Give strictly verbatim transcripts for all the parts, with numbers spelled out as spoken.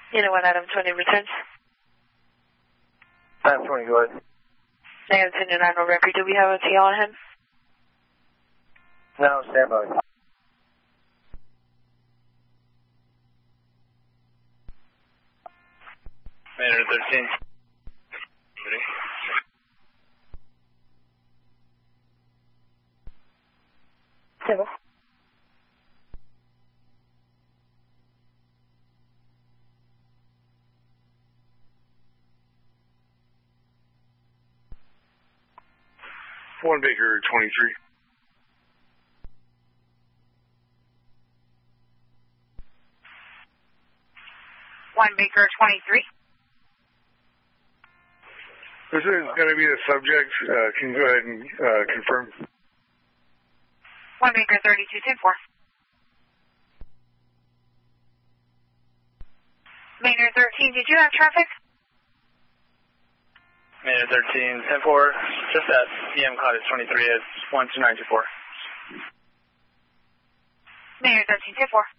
Unit one, Adam twenty returns. Adam twenty, go ahead. Negative ten to nine, no record. Do we have a T L on him? No, stand by. Manor thirteen. Ready? Table. One Baker twenty-three. One Baker twenty-three. This is going to be the subject. Uh, can you go ahead and uh, confirm? One Baker thirty-two ten four. Manor thirteen, did you have traffic? Manor thirteen, ten four, just at P M Cottage twenty-three at one two nine two four. Manor thirteen ten four.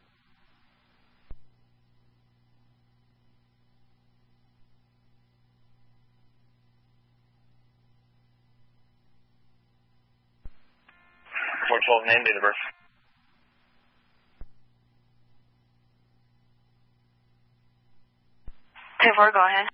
four twelve name, date of birth. ten four, go ahead.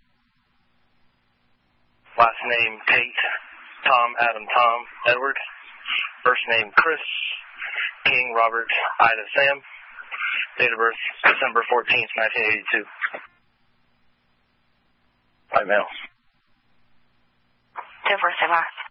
Last name Tate, Tom, Adam, Tom, Edward. First name Chris, King, Robert, Ida, Sam. Date of birth December fourteenth, nineteen eighty-two. By mail. ten four, stay by.